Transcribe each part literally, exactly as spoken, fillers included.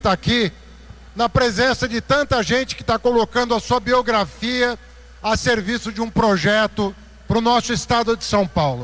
Está aqui na presença de tanta gente que está colocando a sua biografia a serviço de um projeto para o nosso estado de São Paulo.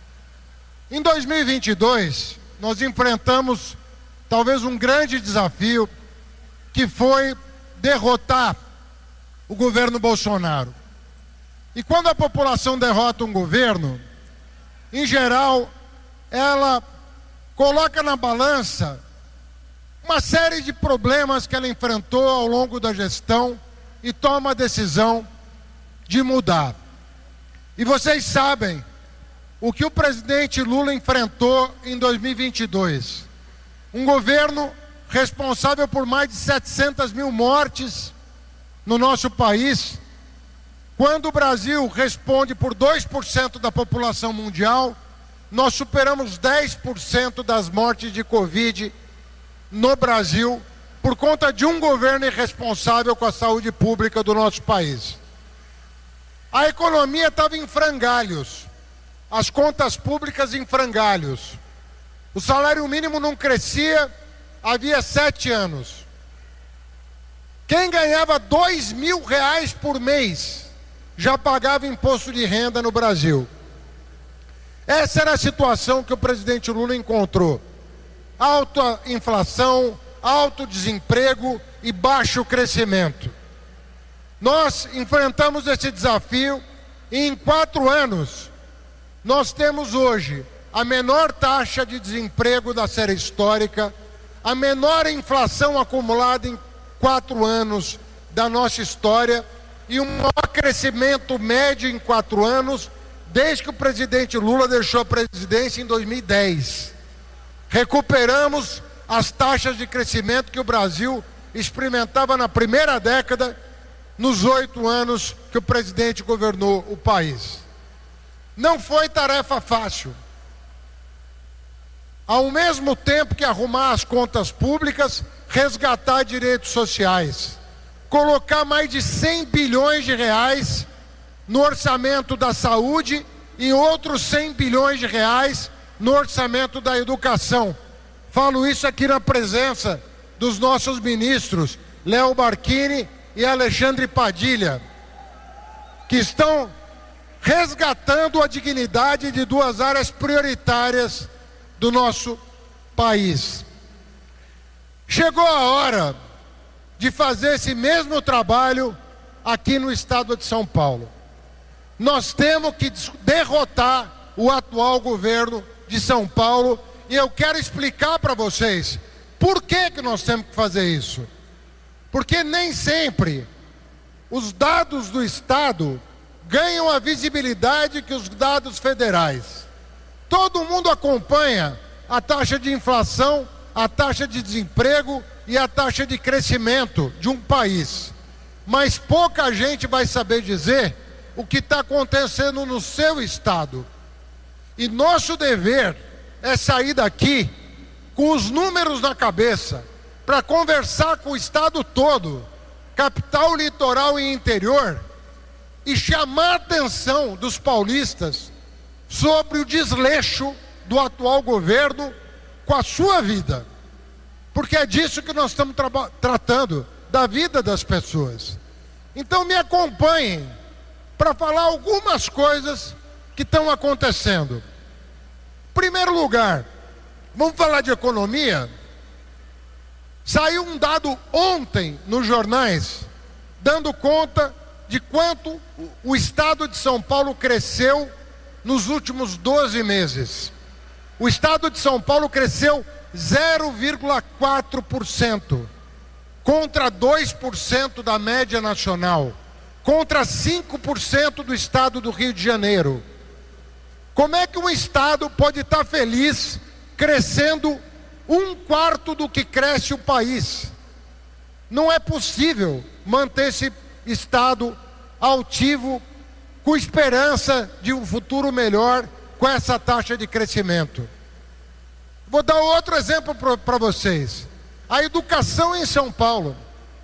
Em dois mil e vinte e dois, nós enfrentamos talvez um grande desafio, que foi derrotar o governo Bolsonaro. E quando a população derrota um governo, em geral, ela coloca na balança uma série de problemas que ela enfrentou ao longo da gestão e toma a decisão de mudar. E vocês sabem o que o presidente Lula enfrentou em dois mil e vinte e dois. Um governo responsável por mais de setecentas mil mortes no nosso país, quando o Brasil responde por dois por cento da população mundial. Nós superamos dez por cento das mortes de Covid no Brasil por conta de um governo irresponsável com a saúde pública do nosso país. A economia estava em frangalhos, as contas públicas em frangalhos. O salário mínimo não crescia havia sete anos. Quem ganhava dois mil reais por mês já pagava imposto de renda no Brasil. Essa era a situação que o presidente Lula encontrou. Alta inflação, alto desemprego e baixo crescimento. Nós enfrentamos esse desafio e em quatro anos nós temos hoje a menor taxa de desemprego da série histórica, a menor inflação acumulada em quatro anos da nossa história e um maior crescimento médio em quatro anos desde que o presidente Lula deixou a presidência em dois mil e dez. Recuperamos as taxas de crescimento que o Brasil experimentava na primeira década, nos oito anos que o presidente governou o país. Não foi tarefa fácil. Ao mesmo tempo que arrumar as contas públicas, resgatar direitos sociais, colocar mais de cem bilhões de reais no orçamento da saúde e outros cem bilhões de reais no orçamento da educação. Falo isso aqui na presença dos nossos ministros, Léo Barquini e Alexandre Padilha, que estão resgatando a dignidade de duas áreas prioritárias do nosso país. Chegou a hora de fazer esse mesmo trabalho aqui no estado de São Paulo. Nós temos que derrotar o atual governo de São Paulo e eu quero explicar para vocês por que que nós temos que fazer isso. Porque nem sempre os dados do estado ganham a visibilidade que os dados federais. Todo mundo acompanha a taxa de inflação, a taxa de desemprego e a taxa de crescimento de um país. Mas pouca gente vai saber dizer o que está acontecendo no seu estado. E nosso dever é sair daqui com os números na cabeça para conversar com o estado todo, capital, litoral e interior, e chamar a atenção dos paulistas sobre o desleixo do atual governo com a sua vida. Porque é disso que nós estamos tratando, da vida das pessoas. Então me acompanhem para falar algumas coisas que estão acontecendo. Em primeiro lugar, vamos falar de economia. Saiu um dado ontem nos jornais, dando conta de quanto o estado de São Paulo cresceu nos últimos doze meses. O estado de São Paulo cresceu zero vírgula quatro por cento, contra dois por cento da média nacional, contra cinco por cento do estado do Rio de Janeiro. Como é que um estado pode estar feliz crescendo um quarto do que cresce o país? Não é possível manter esse estado altivo, com esperança de um futuro melhor, com essa taxa de crescimento. Vou dar outro exemplo para vocês. A educação em São Paulo.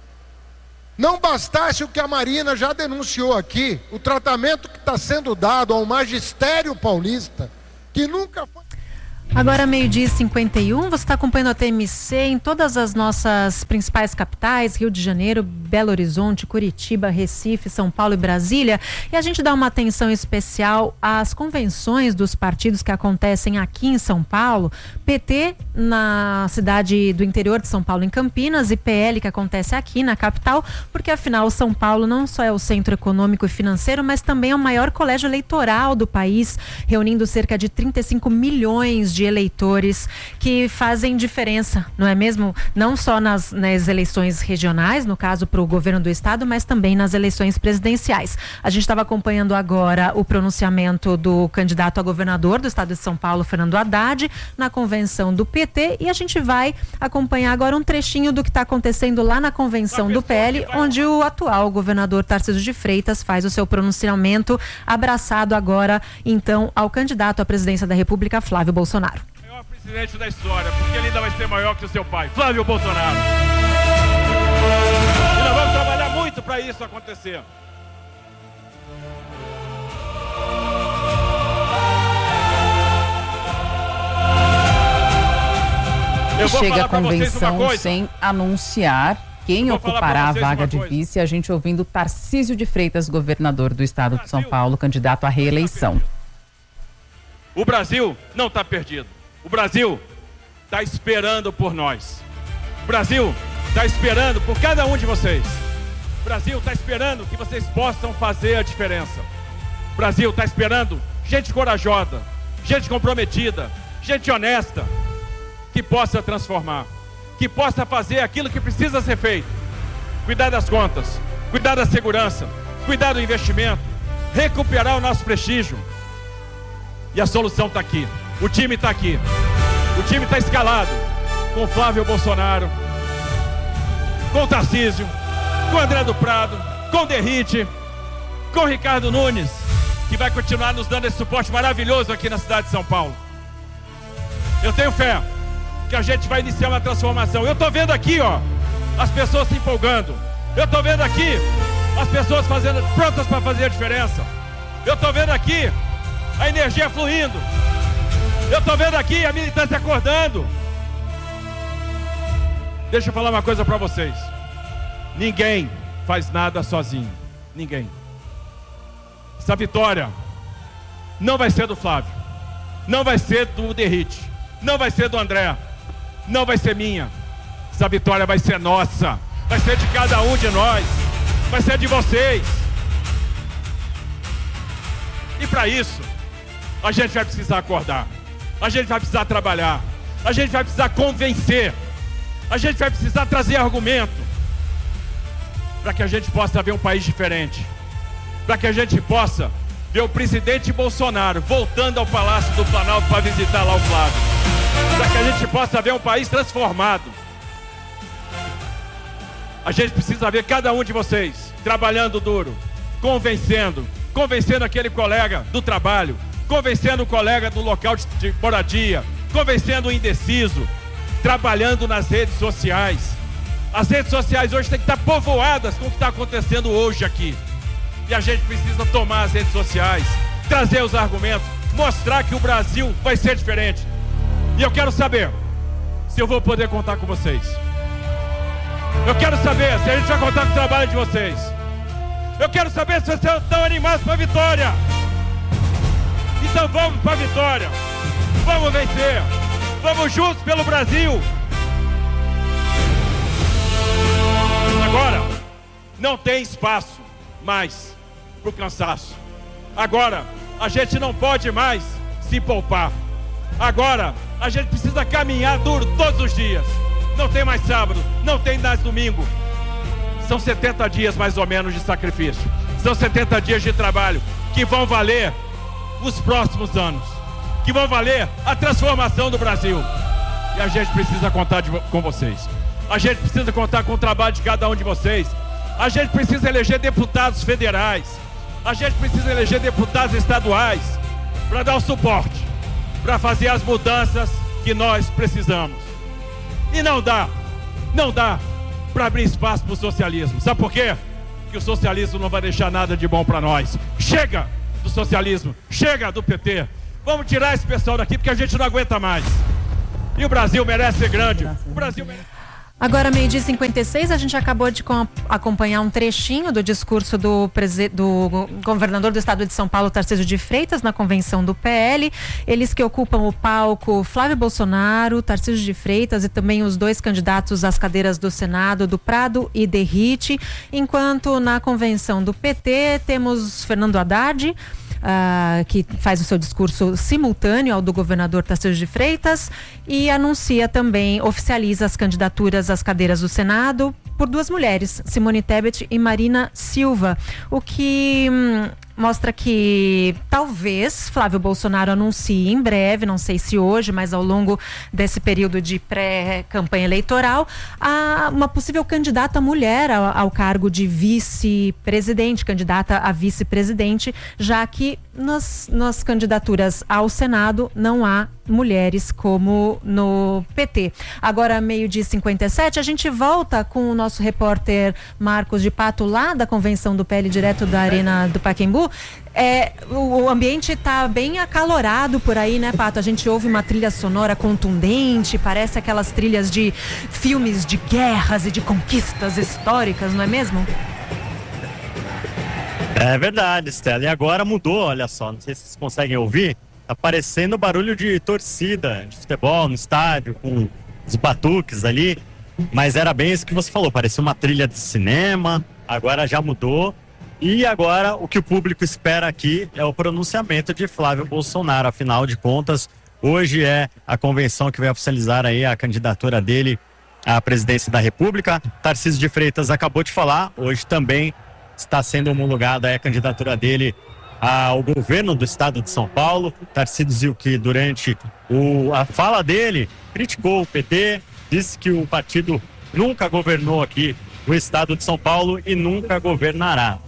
Não bastasse o que a Marina já denunciou aqui, o tratamento que está sendo dado ao magistério paulista, que nunca foi... Agora meio-dia e cinquenta e um, você está acompanhando a T M C em todas as nossas principais capitais, Rio de Janeiro, Belo Horizonte, Curitiba, Recife, São Paulo e Brasília. E a gente dá uma atenção especial às convenções dos partidos que acontecem aqui em São Paulo. P T na cidade do interior de São Paulo, em Campinas, e P L que acontece aqui na capital, porque afinal São Paulo não só é o centro econômico e financeiro, mas também é o maior colégio eleitoral do país, reunindo cerca de trinta e cinco milhões de eleitores que fazem diferença, não é mesmo? Não só nas, nas eleições regionais, no caso para o governo do estado, mas também nas eleições presidenciais. A gente estava acompanhando agora o pronunciamento do candidato a governador do estado de São Paulo, Fernando Haddad, na convenção do P T, e a gente vai acompanhar agora um trechinho do que está acontecendo lá na convenção do P L, onde o atual governador Tarcísio de Freitas faz o seu pronunciamento, abraçado agora, então, ao candidato à presidência da República, Flávio Bolsonaro. O maior presidente da história, porque ele ainda vai ser maior que o seu pai, Flávio Bolsonaro. E nós vamos trabalhar muito para isso acontecer. Eu vou chega a convenção sem anunciar quem ocupará a vaga de vice, a gente ouvindo Tarcísio de Freitas, governador do estado de São Paulo, candidato à reeleição. O Brasil não está perdido. O Brasil está esperando por nós. O Brasil está esperando por cada um de vocês. O Brasil está esperando que vocês possam fazer a diferença. O Brasil está esperando gente corajosa, gente comprometida, gente honesta, que possa transformar, que possa fazer aquilo que precisa ser feito. Cuidar das contas, cuidar da segurança, cuidar do investimento, recuperar o nosso prestígio. E a solução está aqui. O time está aqui. O time está escalado com Flávio Bolsonaro, com o Tarcísio, com o André do Prado, com o Derrite, com o Ricardo Nunes, que vai continuar nos dando esse suporte maravilhoso aqui na cidade de São Paulo. Eu tenho fé que a gente vai iniciar uma transformação. Eu estou vendo aqui, ó, as pessoas se empolgando. Eu estou vendo aqui as pessoas fazendo, prontas para fazer a diferença. Eu estou vendo aqui a energia fluindo. Eu estou vendo aqui a militância acordando. Deixa eu falar uma coisa para vocês. Ninguém faz nada sozinho. Ninguém. Essa vitória não vai ser do Flávio, não vai ser do Derrite, não vai ser do André, não vai ser minha. Essa vitória vai ser nossa, vai ser de cada um de nós, vai ser de vocês. E para isso, a gente vai precisar acordar, a gente vai precisar trabalhar, a gente vai precisar convencer, a gente vai precisar trazer argumento, para que a gente possa ver um país diferente, para que a gente possa ver o presidente Bolsonaro voltando ao Palácio do Planalto para visitar lá o Flávio, para que a gente possa ver um país transformado. A gente precisa ver cada um de vocês trabalhando duro, convencendo, convencendo aquele colega do trabalho, convencendo o colega do local de moradia, convencendo o indeciso, trabalhando nas redes sociais. As redes sociais hoje têm que estar povoadas com o que está acontecendo hoje aqui. E a gente precisa tomar as redes sociais, trazer os argumentos, mostrar que o Brasil vai ser diferente. E eu quero saber se eu vou poder contar com vocês. Eu quero saber se a gente vai contar com o trabalho de vocês. Eu quero saber se vocês estão animados para a vitória. Então vamos para a vitória. Vamos vencer. Vamos juntos pelo Brasil. Agora, não tem espaço mais para o cansaço. Agora, a gente não pode mais se poupar. Agora, a gente precisa caminhar duro todos os dias. Não tem mais sábado, não tem mais domingo. São setenta dias mais ou menos de sacrifício. São setenta dias de trabalho que vão valer os próximos anos, que vão valer a transformação do Brasil. E a gente precisa contar de, com vocês. A gente precisa contar com o trabalho de cada um de vocês. A gente precisa eleger deputados federais. A gente precisa eleger deputados estaduais para dar o suporte, para fazer as mudanças que nós precisamos. E não dá, não dá para abrir espaço para o socialismo. Sabe por quê? Porque o socialismo não vai deixar nada de bom para nós. Chega do socialismo, chega do P T. Vamos tirar esse pessoal daqui porque a gente não aguenta mais. E o Brasil merece ser grande. O Brasil merece... Agora, meio-dia e cinquenta e seis, a gente acabou de acompanhar um trechinho do discurso do, prese... do governador do estado de São Paulo, Tarcísio de Freitas, na convenção do P L. Eles que ocupam o palco, Flávio Bolsonaro, Tarcísio de Freitas e também os dois candidatos às cadeiras do Senado, do Prado e Derrite. Enquanto na convenção do P T temos Fernando Haddad, Uh, que faz o seu discurso simultâneo ao do governador Tarcísio de Freitas e anuncia também, oficializa as candidaturas às cadeiras do Senado por duas mulheres, Simone Tebet e Marina Silva, o que hum, mostra que talvez Flávio Bolsonaro anuncie em breve, não sei se hoje, mas ao longo desse período de pré-campanha eleitoral, a uma possível candidata mulher ao, ao cargo de vice-presidente, candidata a vice-presidente, já que nas, nas candidaturas ao Senado não há mulheres como no P T. Agora, meio-dia e cinquenta e sete, a gente volta com o nosso repórter Marcos de Pato, lá da convenção do P L, direto da Arena do Pacaembu. É, o, o ambiente está bem acalorado por aí, né, Pato? A gente ouve uma trilha sonora contundente, parece aquelas trilhas de filmes de guerras e de conquistas históricas, não é mesmo? É verdade, Stella. E agora mudou, olha só, não sei se vocês conseguem ouvir. Tá parecendo barulho de torcida, de futebol no estádio, com os batuques ali. Mas era bem isso que você falou, parecia uma trilha de cinema, agora já mudou. E agora o que o público espera aqui é o pronunciamento de Flávio Bolsonaro. Afinal de contas, hoje é a convenção que vai oficializar aí a candidatura dele à presidência da República. Tarcísio de Freitas acabou de falar, hoje também está sendo homologada a candidatura dele ao governo do estado de São Paulo. Tarcísio, que durante o, a fala dele criticou o P T, disse que o partido nunca governou aqui o estado de São Paulo e nunca governará.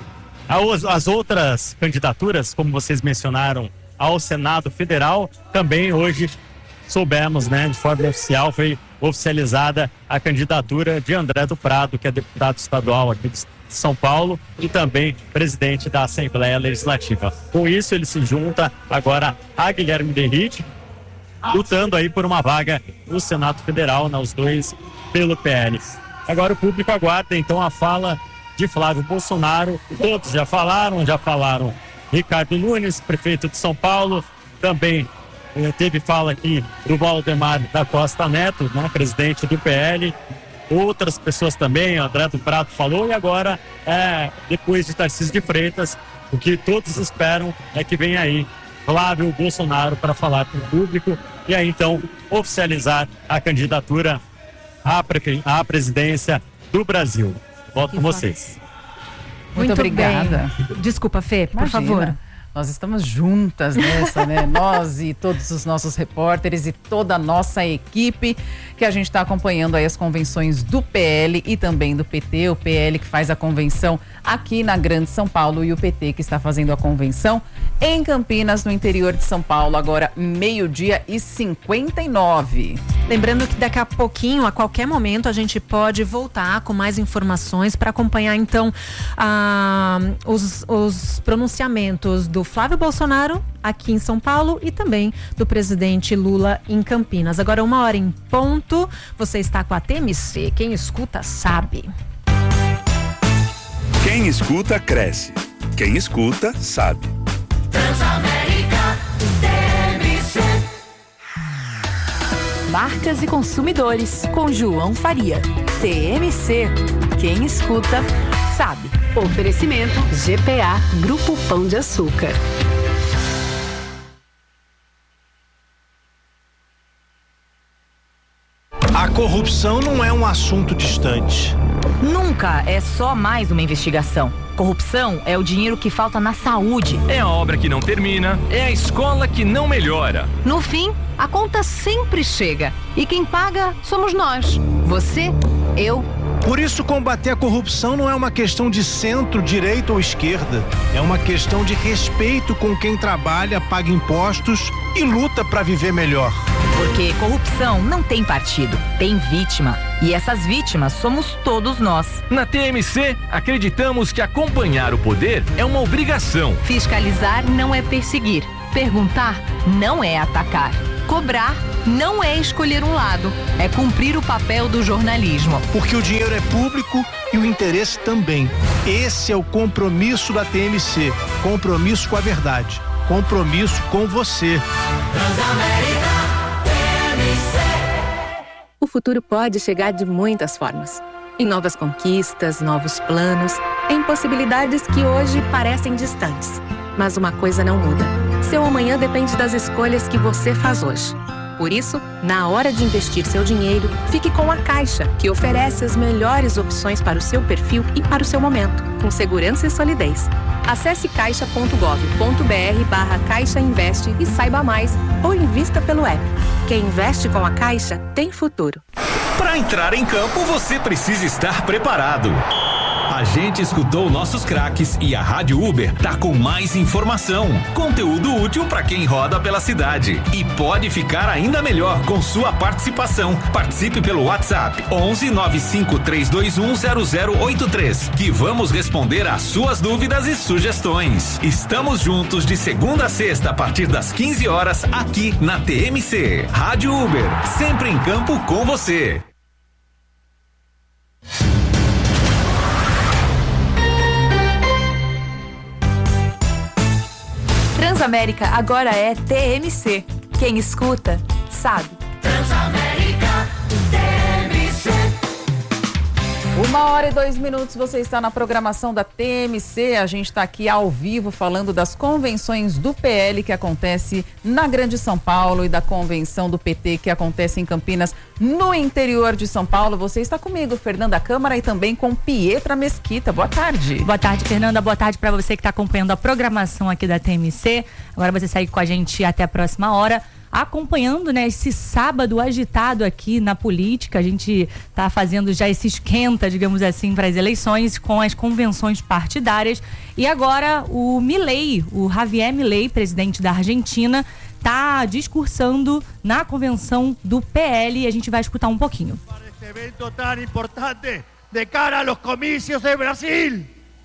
As, as outras candidaturas, como vocês mencionaram, ao Senado Federal, também hoje soubemos, né, de forma oficial, foi oficializada a candidatura de André do Prado, que é deputado estadual aqui de São Paulo e também presidente da Assembleia Legislativa. Com isso, ele se junta agora a Guilherme Derrite, lutando aí por uma vaga no Senado Federal, né, os dois pelo P L. Agora o público aguarda então a fala de Flávio Bolsonaro. Todos já falaram, já falaram Ricardo Nunes, prefeito de São Paulo, também eh, teve fala aqui do Valdemar da Costa Neto, né, presidente do P L. Outras pessoas também, André do Prado falou, e agora, é, depois de Tarcísio de Freitas, o que todos esperam é que venha aí Flávio Bolsonaro para falar com o público e aí então oficializar a candidatura à, pre- à presidência do Brasil. Volto com vocês. Muito, Muito obrigada. Bem. Desculpa, Fê, por Imagina. favor. Nós estamos juntas nessa, né? Nós e todos os nossos repórteres e toda a nossa equipe que a gente está acompanhando aí as convenções do P L e também do P T. O P L que faz a convenção aqui na Grande São Paulo e o P T que está fazendo a convenção em Campinas, no interior de São Paulo, agora meio-dia e cinquenta e nove. Lembrando que daqui a pouquinho, a qualquer momento, a gente pode voltar com mais informações para acompanhar então ah, os, os pronunciamentos do Flávio Bolsonaro aqui em São Paulo e também do presidente Lula em Campinas. Agora uma hora em ponto, você está com a T M C, quem escuta sabe. Quem escuta cresce, quem escuta sabe. Transamérica, T M C. Marcas e consumidores, com João Faria. T M C, quem escuta sabe. Oferecimento G P A, Grupo Pão de Açúcar. A corrupção não é um assunto distante. Nunca é só mais uma investigação. Corrupção é o dinheiro que falta na saúde. É a obra que não termina, é a escola que não melhora. No fim, a conta sempre chega. E quem paga somos nós. Você, eu. Por isso, combater a corrupção não é uma questão de centro, direita ou esquerda. É uma questão de respeito com quem trabalha, paga impostos e luta para viver melhor. Porque corrupção não tem partido, tem vítima. E essas vítimas somos todos nós. Na T M C, acreditamos que acompanhar o poder é uma obrigação. Fiscalizar não é perseguir, Perguntar não é atacar. Cobrar não é escolher um lado. É cumprir o papel do jornalismo. Porque o dinheiro é público e o interesse também. Esse é o compromisso da T M C. Compromisso com a verdade. Compromisso com você. Transamérica, T M C. O futuro pode chegar de muitas formas. Em novas conquistas, novos planos, em possibilidades que hoje parecem distantes. Mas uma coisa não muda. Seu amanhã depende das escolhas que você faz hoje. Por isso, na hora de investir seu dinheiro, fique com a Caixa, que oferece as melhores opções para o seu perfil e para o seu momento, com segurança e solidez. Acesse caixa ponto gov ponto br barra Caixa Investe e saiba mais, ou invista pelo app. Quem investe com a Caixa tem futuro. Para entrar em campo, você precisa estar preparado. A gente escutou nossos craques e a Rádio Uber tá com mais informação, conteúdo útil para quem roda pela cidade e pode ficar ainda melhor com sua participação. Participe pelo WhatsApp onze nove cinco três dois um zero zero oito três, que vamos responder às suas dúvidas e sugestões. Estamos juntos de segunda a sexta a partir das quinze horas aqui na T M C. Rádio Uber, sempre em campo com você. Transamérica agora é T M C. Quem escuta, sabe. Transamérica, T M C. Uma hora e dois minutos, você está na programação da T M C. A gente está aqui ao vivo falando das convenções do P L que acontece na Grande São Paulo e da convenção do P T que acontece em Campinas, no interior de São Paulo. Você está comigo, Fernanda Câmara, e também com Pietra Mesquita. Boa tarde. Boa tarde, Fernanda. Boa tarde para você que está acompanhando a programação aqui da T M C. Agora você segue com a gente até a próxima hora, acompanhando, né, esse sábado agitado aqui na política. A gente está fazendo já esse esquenta, digamos assim, para as eleições com as convenções partidárias. E agora o Milei, o Javier Milei, presidente da Argentina, está discursando na convenção do P L e a gente vai escutar um pouquinho. Para este evento tão importante de cara a los comicios de Brasil.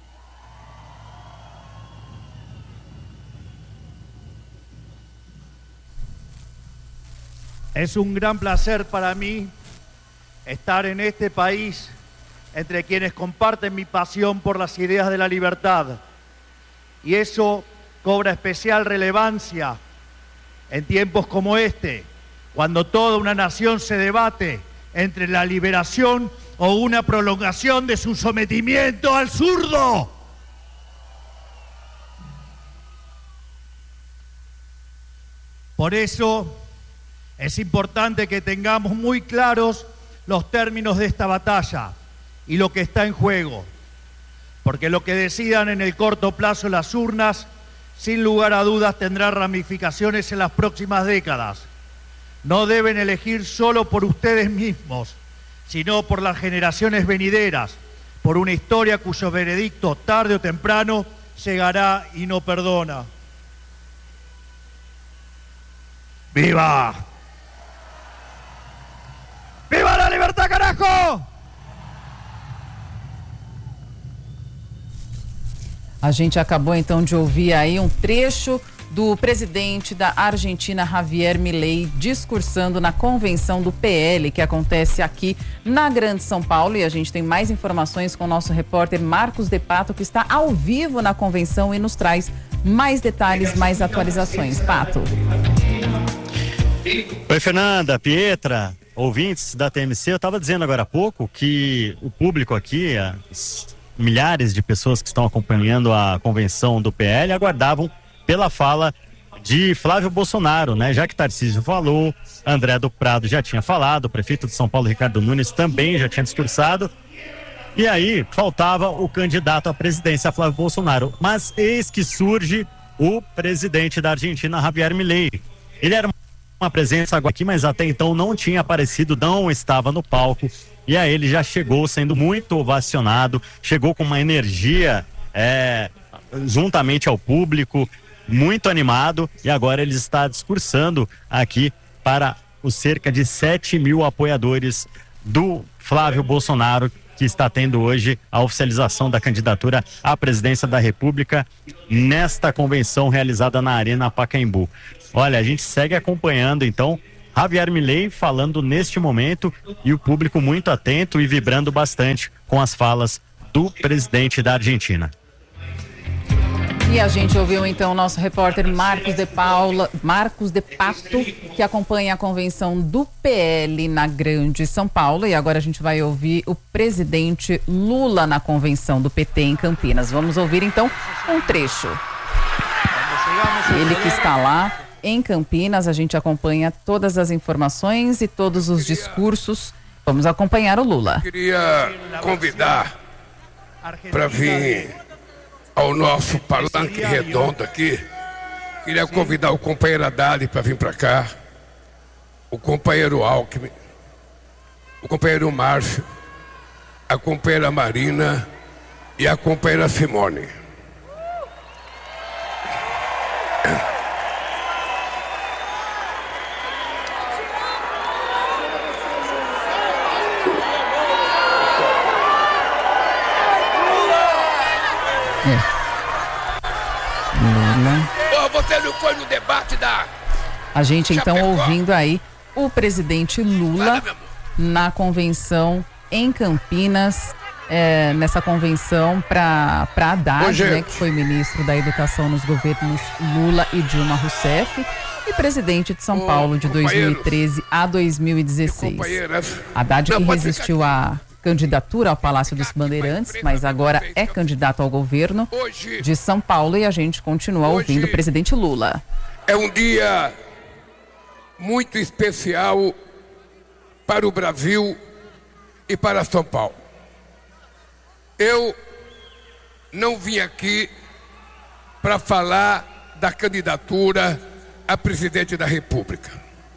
Es un gran placer para mí estar en este país entre quienes comparten mi pasión por las ideas de la libertad. Y eso cobra especial relevancia en tiempos como este, cuando toda una nación se debate entre la liberación o una prolongación de su sometimiento al zurdo. Por eso es importante que tengamos muy claros los términos de esta batalla y lo que está en juego, porque lo que decidan en el corto plazo las urnas, sin lugar a dudas, tendrá ramificaciones en las próximas décadas. No deben elegir solo por ustedes mismos, sino por las generaciones venideras, por una historia cuyo veredicto tarde o temprano llegará y no perdona. ¡Viva! ¡Viva la libertad, carajo! A gente acabou então de ouvir aí um trecho do presidente da Argentina, Javier Milei, discursando na convenção do P L, que acontece aqui na Grande São Paulo. E a gente tem mais informações com o nosso repórter Marcos De Pato, que está ao vivo na convenção e nos traz mais detalhes, mais atualizações. Pato. Oi, Fernanda, Pietra, ouvintes da T M C. Eu estava dizendo agora há pouco que o público aqui, as milhares de pessoas que estão acompanhando a convenção do P L, aguardavam pela fala de Flávio Bolsonaro, né? Já que Tarcísio falou, André do Prado já tinha falado, o prefeito de São Paulo, Ricardo Nunes, também já tinha discursado. E aí faltava o candidato à presidência, Flávio Bolsonaro. Mas eis que surge o presidente da Argentina, Javier Milei. Ele era uma presença aqui, mas até então não tinha aparecido, não estava no palco. E aí ele já chegou sendo muito ovacionado, chegou com uma energia é, juntamente ao público, muito animado, e agora ele está discursando aqui para os cerca de sete mil apoiadores do Flávio Bolsonaro, que está tendo hoje a oficialização da candidatura à presidência da República nesta convenção realizada na Arena Pacaembu. Olha, a gente segue acompanhando então Javier Milei falando neste momento e o público muito atento e vibrando bastante com as falas do presidente da Argentina. E a gente ouviu então o nosso repórter Marcos de Paula, Marcos de Pato, que acompanha a convenção do P L na Grande São Paulo. E agora a gente vai ouvir o presidente Lula na convenção do P T em Campinas. Vamos ouvir então um trecho. Ele que está lá em Campinas, a gente acompanha todas as informações e todos os discursos. Vamos acompanhar o Lula. Queria convidar para vir ao nosso palanque redondo aqui. Queria convidar o companheiro Haddad para vir para cá, o companheiro Alckmin, o companheiro Márcio, a companheira Marina e a companheira Simone. Lula. Oh, você não foi no debate da... A gente então ouvindo aí o presidente Lula na convenção em Campinas, é, nessa convenção para para Haddad, né, que foi ministro da Educação nos governos Lula e Dilma Rousseff e presidente de São Paulo de dois mil e treze a dois mil e dezesseis. Haddad que resistiu à candidatura ao Palácio dos Bandeirantes, mas agora é candidato ao governo de São Paulo e a gente continua ouvindo o presidente Lula. É um dia muito especial para o Brasil e para São Paulo. Eu não vim aqui para falar da candidatura a presidente da República.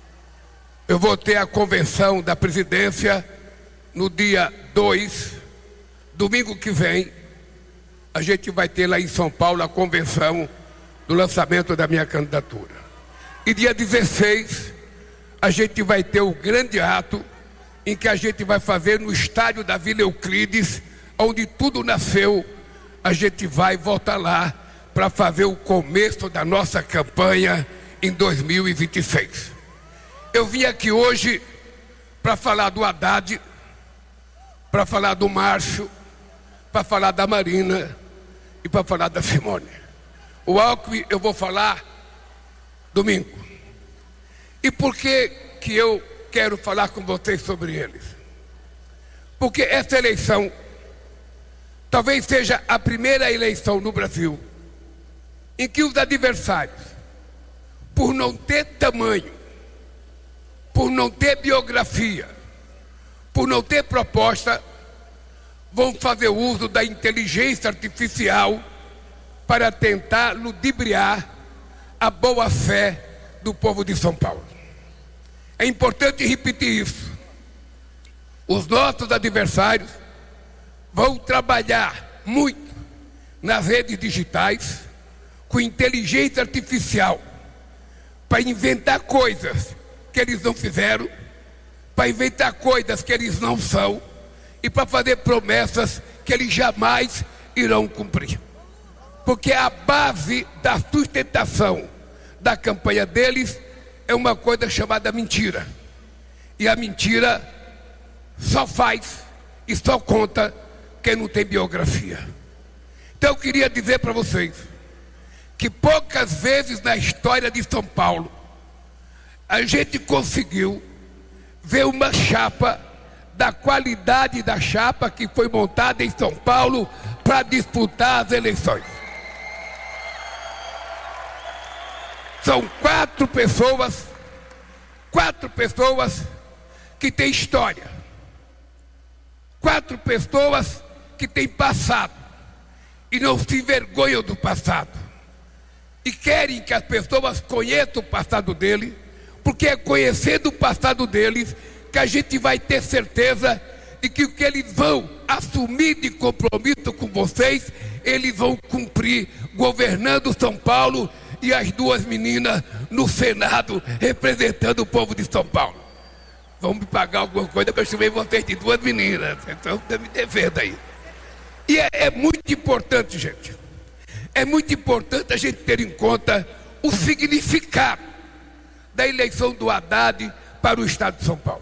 Eu vou ter a convenção da presidência no dia dois, domingo que vem. A gente vai ter lá em São Paulo a convenção do lançamento da minha candidatura. E dia dezesseis, a gente vai ter o grande ato em que a gente vai fazer no estádio da Vila Euclides, onde tudo nasceu. A gente vai voltar lá para fazer o começo da nossa campanha em dois mil e vinte e seis. Eu vim aqui hoje para falar do Haddad, para falar do Márcio, para falar da Marina e para falar da Simone. O Alckmin eu vou falar domingo. E por que que eu quero falar com vocês sobre eles? Porque essa eleição talvez seja a primeira eleição no Brasil em que os adversários, por não ter tamanho, por não ter biografia, por não ter proposta, vão fazer uso da inteligência artificial para tentar ludibriar a boa-fé do povo de São Paulo. É importante repetir isso. Os nossos adversários vão trabalhar muito nas redes digitais com inteligência artificial para inventar coisas que eles não fizeram, para inventar coisas que eles não são e para fazer promessas que eles jamais irão cumprir. Porque a base da sustentação da campanha deles é uma coisa chamada mentira. E a mentira só faz e só conta quem não tem biografia. Então eu queria dizer para vocês que poucas vezes na história de São Paulo a gente conseguiu ver uma chapa da qualidade da chapa que foi montada em São Paulo para disputar as eleições. São quatro pessoas, quatro pessoas que têm história, quatro pessoas que têm passado e não se envergonham do passado e querem que as pessoas conheçam o passado dele, porque é conhecendo o passado deles que a gente vai ter certeza de que o que eles vão assumir de compromisso com vocês, eles vão cumprir governando São Paulo e as duas meninas no Senado representando o povo de São Paulo. vão me pagar alguma coisa, porque eu chamei vocês de duas meninas, então estão me devendo aí. E é, é muito importante, gente, é muito importante a gente ter em conta o significado da eleição do Haddad para o estado de São Paulo.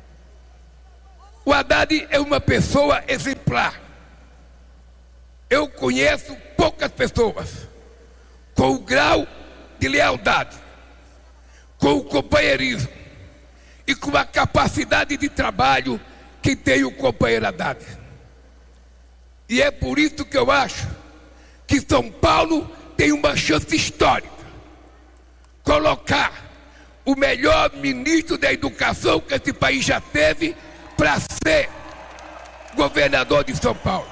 O Haddad é uma pessoa exemplar. Eu conheço poucas pessoas com o grau de lealdade, com o companheirismo e com a capacidade de trabalho que tem o companheiro Haddad. E é por isso que eu acho que São Paulo tem uma chance histórica. Colocar o melhor ministro da educação que esse país já teve para ser governador de São Paulo.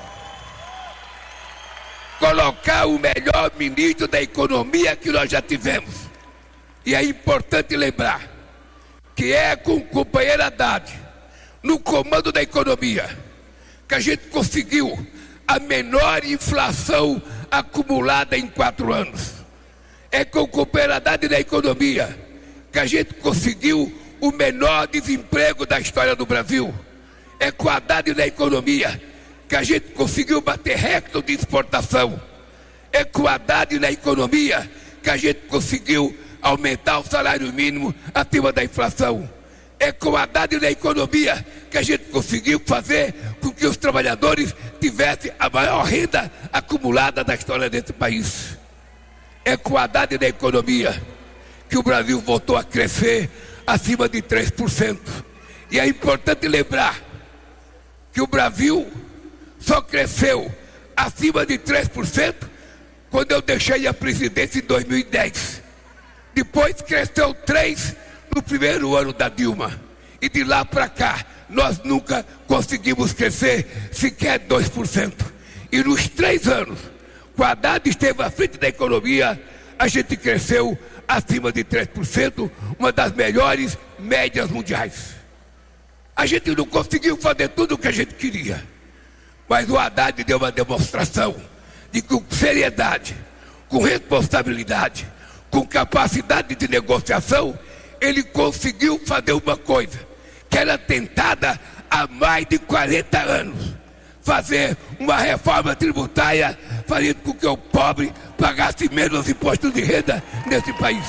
Colocar o melhor ministro da economia que nós já tivemos. E é importante lembrar que é com o companheiro Haddad no comando da economia que a gente conseguiu a menor inflação acumulada em quatro anos. É com o companheiro Haddad na economia que a gente conseguiu o menor desemprego da história do Brasil. É com o Haddad na economia que a gente conseguiu bater recorde de exportação. É com o Haddad na economia que a gente conseguiu aumentar o salário mínimo acima da inflação. É com o Haddad na economia que a gente conseguiu fazer com que os trabalhadores tivessem a maior renda acumulada da história desse país. É com o Haddad na economia que o Brasil voltou a crescer acima de três por cento. E é importante lembrar que o Brasil só cresceu acima de três por cento quando eu deixei a presidência em dois mil e dez. Depois cresceu três por cento no primeiro ano da Dilma. E de lá para cá, nós nunca conseguimos crescer sequer dois por cento. E nos três anos, o Haddad esteve à frente da economia, a gente cresceu acima de três por cento, uma das melhores médias mundiais. A gente não conseguiu fazer tudo o que a gente queria, mas o Haddad deu uma demonstração de que com seriedade, com responsabilidade, com capacidade de negociação, ele conseguiu fazer uma coisa que era tentada há mais de quarenta anos. Fazer uma reforma tributária fazendo com que o pobre pagasse menos impostos de renda nesse país.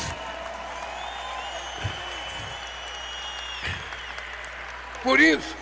Por isso,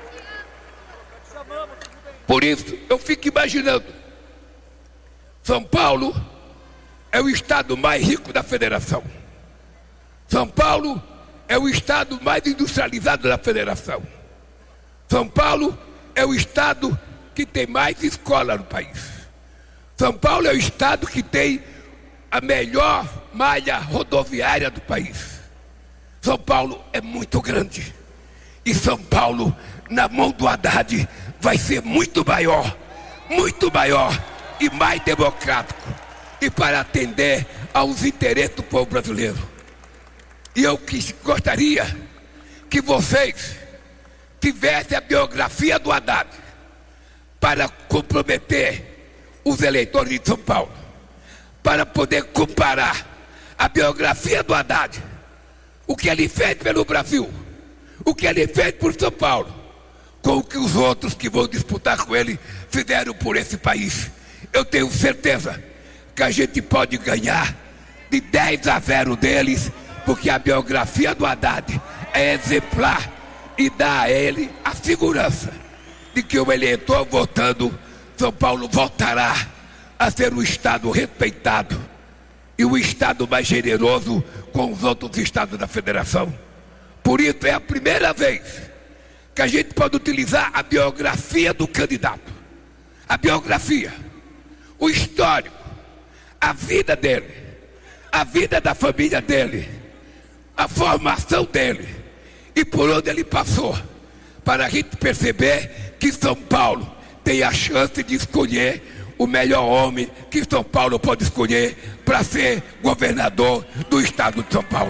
por isso eu fico imaginando, São Paulo é o estado mais rico da federação. São Paulo é o estado mais industrializado da federação. São Paulo é o estado que tem mais escola no país. São Paulo é o estado que tem a melhor malha rodoviária do país. São Paulo é muito grande. E São Paulo, na mão do Haddad, vai ser muito maior, muito maior e mais democrático. E para atender aos interesses do povo brasileiro. E eu que gostaria que vocês tivessem a biografia do Haddad para comprometer os eleitores de São Paulo, para poder comparar a biografia do Haddad, o que ele fez pelo Brasil, o que ele fez por São Paulo, com o que os outros que vão disputar com ele fizeram por esse país. Eu tenho certeza que a gente pode ganhar de dez a zero deles, porque a biografia do Haddad é exemplar e dá a ele a segurança de que o eleitor votando, São Paulo voltará a ser um estado respeitado e o estado mais generoso com os outros estados da federação. Por isso é a primeira vez que a gente pode utilizar a biografia do candidato, a biografia, o histórico, a vida dele, a vida da família dele, a formação dele e por onde ele passou, para a gente perceber que São Paulo tem a chance de escolher o melhor homem que São Paulo pode escolher para ser governador do estado de São Paulo.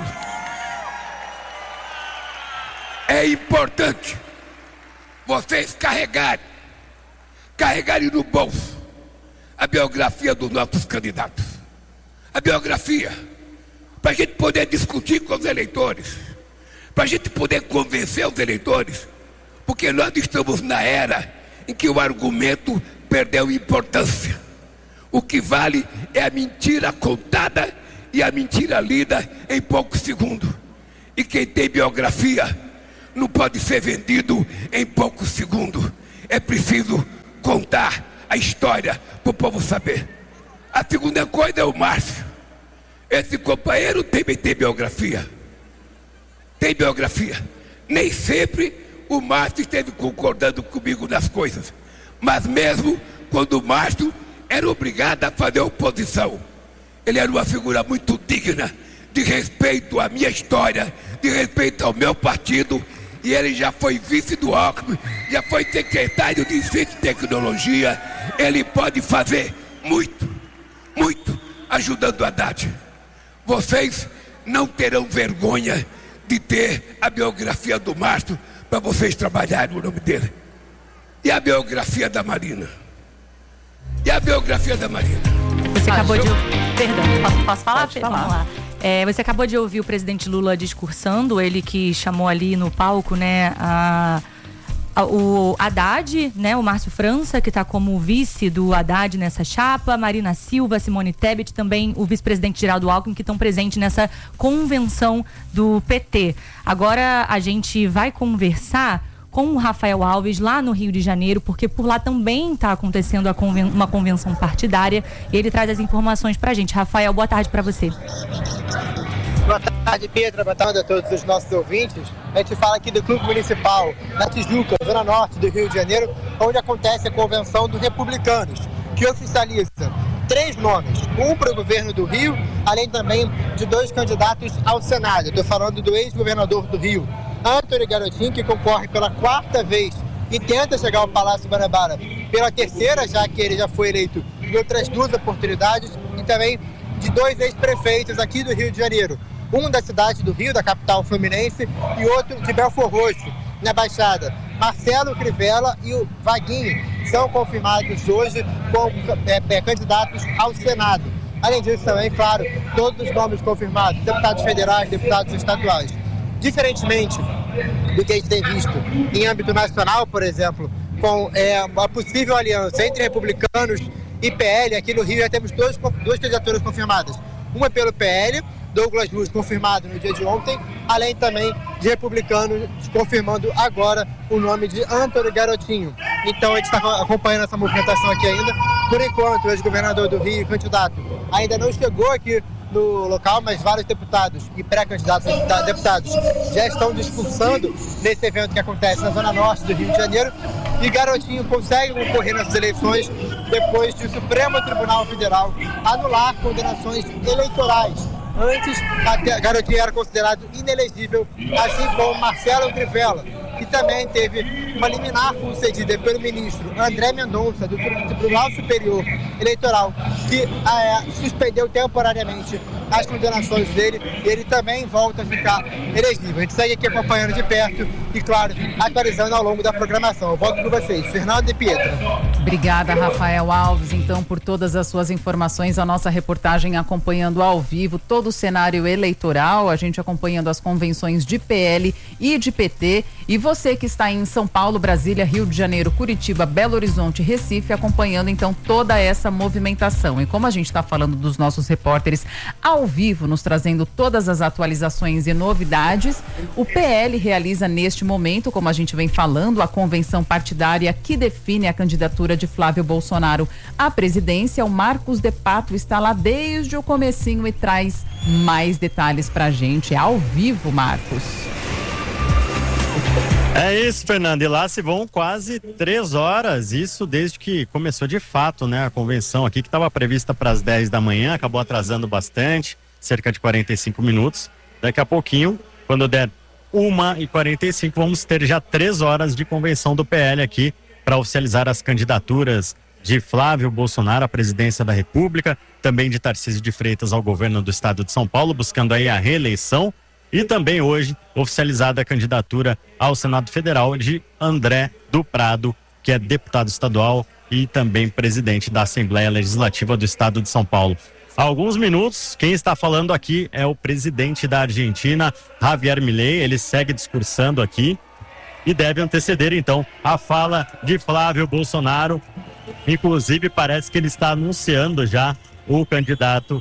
É importante vocês carregarem, carregarem no bolso a biografia dos nossos candidatos. A biografia, para a gente poder discutir com os eleitores, para a gente poder convencer os eleitores, porque nós estamos na era em que o argumento perdeu importância. O que vale é a mentira contada e a mentira lida em poucos segundos. E quem tem biografia não pode ser vendido em poucos segundos. É preciso contar a história para o povo saber. A segunda coisa é o Márcio. Esse companheiro também tem biografia. Tem biografia. Nem sempre o Márcio esteve concordando comigo nas coisas. Mas mesmo quando o Márcio era obrigado a fazer oposição, ele era uma figura muito digna, de respeito à minha história, de respeito ao meu partido, e ele já foi vice do Alckmin, já foi secretário de Ciência e Tecnologia. Ele pode fazer muito, muito, ajudando o Haddad. Vocês não terão vergonha de ter a biografia do Márcio para vocês trabalharem o nome dele. E a biografia da Marina? E a biografia da Marina? Você Ah, acabou de... eu- Perdão, posso, posso falar? Pode falar. Vamos lá. É, você acabou de ouvir o presidente Lula discursando, ele que chamou ali no palco, né, a, a- o Haddad, né, o Márcio França, que está como vice do Haddad nessa chapa, Marina Silva, Simone Tebet, também o vice-presidente Geraldo Alckmin, que estão presentes nessa convenção do P T. Agora a gente vai conversar com o Rafael Alves lá no Rio de Janeiro, porque por lá também está acontecendo a conven- uma convenção partidária, e ele traz as informações para a gente. Rafael, boa tarde para você. Boa tarde, Pedro. Boa tarde a todos os nossos ouvintes. A gente fala aqui do Clube Municipal, na Tijuca, Zona Norte do Rio de Janeiro, onde acontece a convenção dos republicanos, que oficializa três nomes, um para o governo do Rio, além também de dois candidatos ao Senado. Estou falando do ex-governador do Rio, Antony Garotinho, que concorre pela quarta vez e tenta chegar ao Palácio Guanabara pela terceira, já que ele já foi eleito em outras duas oportunidades, e também de dois ex-prefeitos aqui do Rio de Janeiro, um da cidade do Rio, da capital fluminense, e outro de Belford Roxo, na Baixada. Marcelo Crivella e o Vaguinho são confirmados hoje como é, é, candidatos ao Senado. Além disso também, claro, todos os nomes confirmados, deputados federais, deputados estaduais. Diferentemente do que a gente tem visto em âmbito nacional, por exemplo, com é, uma possível aliança entre republicanos e P L, aqui no Rio já temos dois, duas candidaturas confirmadas. Uma pelo P L, Douglas Luz confirmado no dia de ontem, além também de republicanos confirmando agora o nome de Antony Garotinho. Então a gente está acompanhando essa movimentação aqui ainda. Por enquanto, o ex-governador do Rio, candidato, ainda não chegou aqui no local, mas vários deputados e pré-candidatos a deputados já estão discursando nesse evento que acontece na Zona Norte do Rio de Janeiro. E Garotinho consegue concorrer nessas eleições depois de o Supremo Tribunal Federal anular condenações eleitorais. Antes, a Garotinho era considerado inelegível, assim como Marcelo Crivella, que também teve uma liminar concedida pelo ministro André Mendonça, do Tribunal Superior Eleitoral, que é, suspendeu temporariamente as condenações dele, e ele também volta a ficar elegível. A gente segue aqui acompanhando de perto e, claro, atualizando ao longo da programação. Eu volto com vocês, Fernando e Pietra. Obrigada, Rafael Alves, então, por todas as suas informações. A nossa reportagem acompanhando ao vivo todo o cenário eleitoral, a gente acompanhando as convenções de P L e de P T. E você que está em São Paulo, Brasília, Rio de Janeiro, Curitiba, Belo Horizonte, Recife, acompanhando então toda essa movimentação. E como a gente está falando dos nossos repórteres ao vivo, nos trazendo todas as atualizações e novidades, o P L realiza neste momento, como a gente vem falando, a convenção partidária que define a candidatura de Flávio Bolsonaro à presidência. O Marcos de Pato está lá desde o comecinho e traz mais detalhes pra gente. É ao vivo, Marcos. É isso, Fernando. E lá se vão quase três horas. Isso desde que começou de fato, né? A convenção aqui que estava prevista para as dez da manhã, acabou atrasando bastante, cerca de quarenta e cinco minutos. Daqui a pouquinho, quando der uma e quarenta e cinco, vamos ter já três horas de convenção do P L aqui para oficializar as candidaturas de Flávio Bolsonaro à presidência da República, também de Tarcísio de Freitas ao governo do estado de São Paulo, buscando aí a reeleição. E também hoje oficializada a candidatura ao Senado Federal de André do Prado, que é deputado estadual e também presidente da Assembleia Legislativa do estado de São Paulo. Há alguns minutos, quem está falando aqui é o presidente da Argentina, Javier Milei. Ele segue discursando aqui e deve anteceder, então, a fala de Flávio Bolsonaro. Inclusive, parece que ele está anunciando já o candidato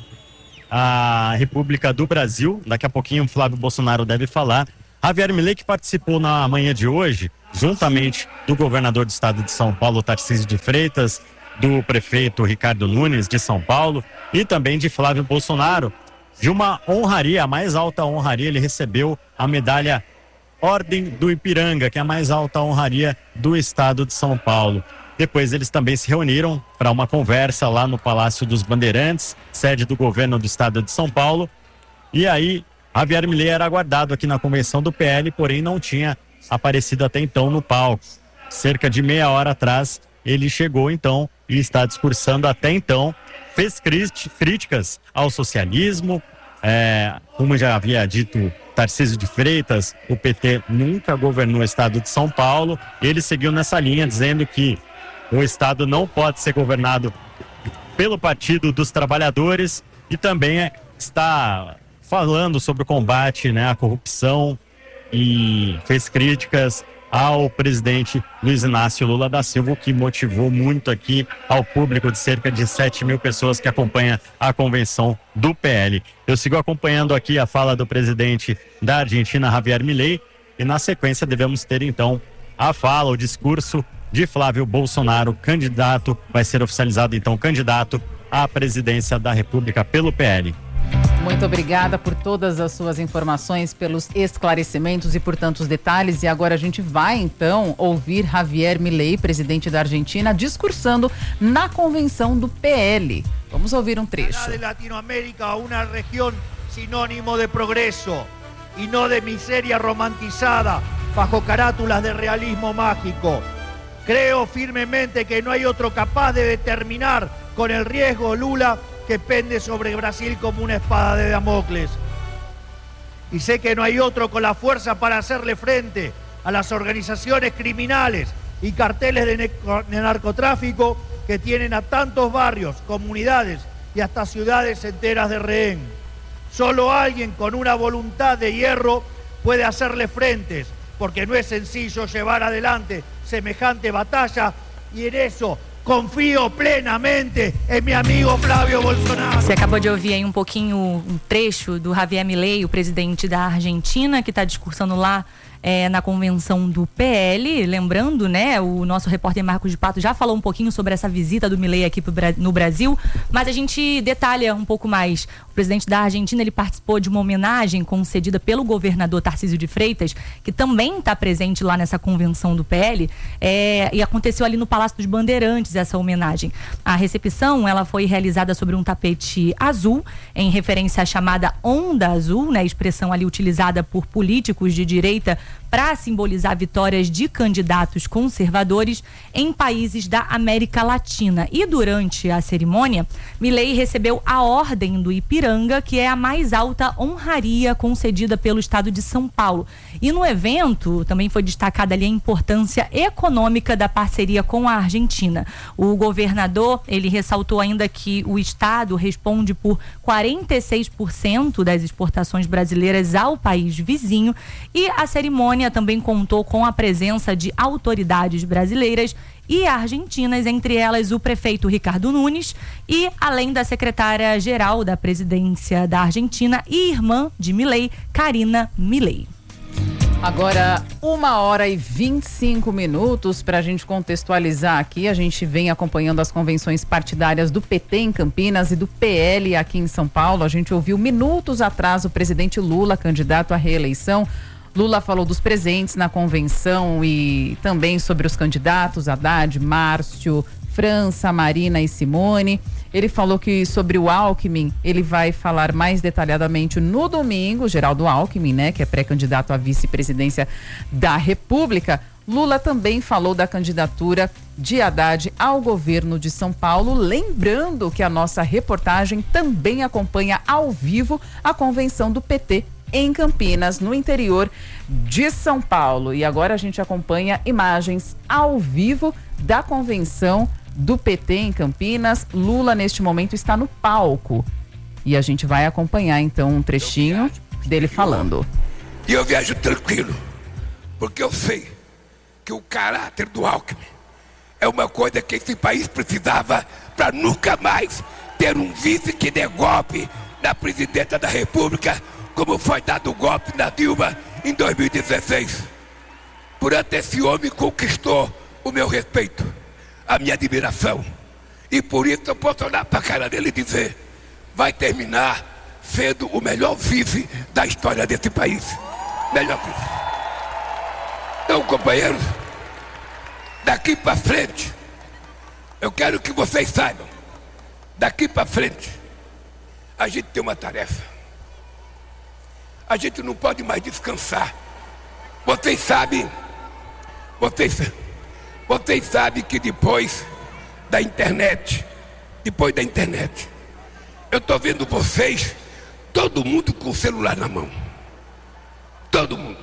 à República do Brasil. Daqui a pouquinho o Flávio Bolsonaro deve falar. Javier Milei, que participou na manhã de hoje, juntamente do governador do estado de São Paulo, Tarcísio de Freitas, do prefeito Ricardo Nunes, de São Paulo, e também de Flávio Bolsonaro, de uma honraria, a mais alta honraria. Ele recebeu a medalha Ordem do Ipiranga, que é a mais alta honraria do estado de São Paulo. Depois eles também se reuniram para uma conversa lá no Palácio dos Bandeirantes, sede do governo do estado de São Paulo. E aí, Javier Milei era aguardado aqui na convenção do P L, porém não tinha aparecido até então no palco. Cerca de meia hora atrás, ele chegou então e está discursando até então. Fez críticas ao socialismo, é, como já havia dito Tarcísio de Freitas, o P T nunca governou o estado de São Paulo. Ele seguiu nessa linha, dizendo que o estado não pode ser governado pelo Partido dos Trabalhadores, e também está falando sobre o combate, né, à corrupção, e fez críticas ao presidente Luiz Inácio Lula da Silva, o que motivou muito aqui ao público de cerca de sete mil pessoas que acompanha a convenção do P L. Eu sigo acompanhando aqui a fala do presidente da Argentina, Javier Milei, e na sequência devemos ter então a fala, o discurso de Flávio Bolsonaro, candidato, vai ser oficializado então candidato à presidência da República pelo P L. Muito obrigada por todas as suas informações, pelos esclarecimentos e por tantos detalhes. E agora a gente vai, então, ouvir Javier Milei, presidente da Argentina, discursando na convenção do P L. Vamos ouvir um trecho. De Latinoamérica, uma região sinônimo de progresso e não de miséria romantizada bajo carátulas de realismo mágico. Creo firmemente que no hay otro capaz de determinar con el riesgo Lula que pende sobre Brasil como una espada de Damocles. Y sé que no hay otro con la fuerza para hacerle frente a las organizaciones criminales y carteles de, de narcotráfico que tienen a tantos barrios, comunidades y hasta ciudades enteras de rehén. Solo alguien con una voluntad de hierro puede hacerle frentes, porque no es sencillo llevar adelante semejante batalla, y en eso confio plenamente em meu amigo Flávio Bolsonaro. Você acabou de ouvir aí um pouquinho, um trecho do Javier Milei, o presidente da Argentina, que está discursando lá é, na convenção do P L. Lembrando, né, o nosso repórter Marcos de Pato já falou um pouquinho sobre essa visita do Milei aqui pro, no Brasil, mas a gente detalha um pouco mais. O presidente da Argentina, ele participou de uma homenagem concedida pelo governador Tarcísio de Freitas, que também está presente lá nessa convenção do P L, é, e aconteceu ali no Palácio dos Bandeirantes essa homenagem. A recepção, ela foi realizada sobre um tapete azul, em referência à chamada Onda Azul, né, expressão ali utilizada por políticos de direita para simbolizar vitórias de candidatos conservadores em países da América Latina. E durante a cerimônia, Milei recebeu a Ordem do Ipiranga, que é a mais alta honraria concedida pelo estado de São Paulo. E no evento também foi destacada ali a importância econômica da parceria com a Argentina. O governador, ele ressaltou ainda que o estado responde por quarenta e seis por cento das exportações brasileiras ao país vizinho, e a cerimônia também contou com a presença de autoridades brasileiras e argentinas, entre elas o prefeito Ricardo Nunes, e além da secretária-geral da presidência da Argentina e irmã de Milei, Karina Milei. Agora, uma hora e vinte e cinco minutos para a gente contextualizar aqui. A gente vem acompanhando as convenções partidárias do P T em Campinas e do P L aqui em São Paulo. A gente ouviu minutos atrás o presidente Lula, candidato à reeleição. Lula falou dos presentes na convenção e também sobre os candidatos, Haddad, Márcio, França, Marina e Simone. Ele falou que sobre o Alckmin, ele vai falar mais detalhadamente no domingo, Geraldo Alckmin, né, que é pré-candidato à vice-presidência da República. Lula também falou da candidatura de Haddad ao governo de São Paulo, lembrando que a nossa reportagem também acompanha ao vivo a convenção do P T em Campinas, no interior de São Paulo. E agora a gente acompanha imagens ao vivo da convenção do P T em Campinas. Lula, neste momento, está no palco E a gente vai acompanhar então um trechinho dele falando. E eu viajo tranquilo, porque eu sei que o caráter do Alckmin é uma coisa que esse país precisava para nunca mais ter um vice que dê golpe na presidenta da República, como foi dado o golpe na Dilma em dois mil e dezesseis. Portanto, esse homem conquistou o meu respeito, a minha admiração. E por isso eu posso olhar para a cara dele e dizer: vai terminar sendo o melhor vice da história desse país. Melhor vice. Então, companheiros, daqui para frente, eu quero que vocês saibam, daqui para frente, a gente tem uma tarefa. A gente não pode mais descansar. Vocês sabem, vocês, vocês sabem que depois da internet, depois da internet, eu estou vendo vocês, todo mundo com o celular na mão. Todo mundo.